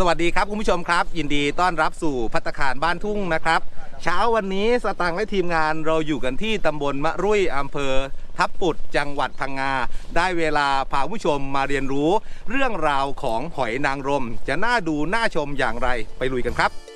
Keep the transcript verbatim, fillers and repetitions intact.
สวัสดีครับคุณผู้ชมครับยินดีต้อนรับสู่ภัตตาคารบ้านทุ่งนะครับเช้าวันนี้สตังค์และทีมงานเราอยู่กันที่ตำบลมะรุ่ยอำเภอทับปุดจังหวัดพังงาได้เวลาพาผู้ชมมาเรียนรู้เรื่องราวของหอยนางรมจะน่าดูน่าชมอย่างไรไปลุยกันครับ